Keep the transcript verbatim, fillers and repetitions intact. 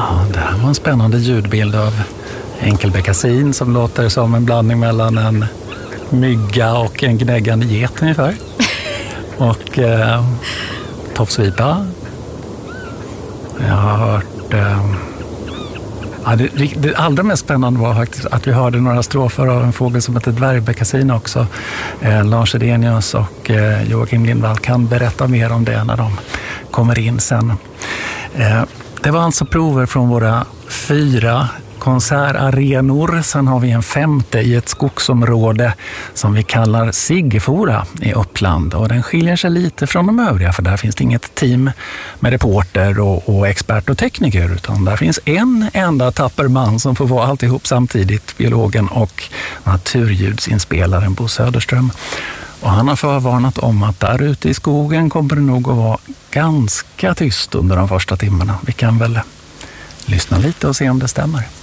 Ja, det här var en spännande ljudbild av enkelbeckasin som låter som en blandning mellan en mygga och en gnäggande get ungefär. Och eh, tofsvipa. Jag har hört... Eh, ja, det, det allra mest spännande var faktiskt att vi hörde några strofer av en fågel som heter dvärgbeckasin också. Eh, Lars Edenius och eh, Joakim Lindvall kan berätta mer om det när de kommer in sen. Eh, det var alltså prover från våra fyra konsertarenor. Sen har vi en femte i ett skogsområde som vi kallar Siggfora i Uppland. Och den skiljer sig lite från de övriga, för där finns det inget team med reporter och, och expert och tekniker, utan där finns en enda tapper man som får vara alltihop samtidigt, biologen och naturljudsinspelaren Bo Söderström. Och han har förvarnat om att där ute i skogen kommer det nog att vara ganska tyst under de första timmarna. Vi kan väl lyssna lite och se om det stämmer.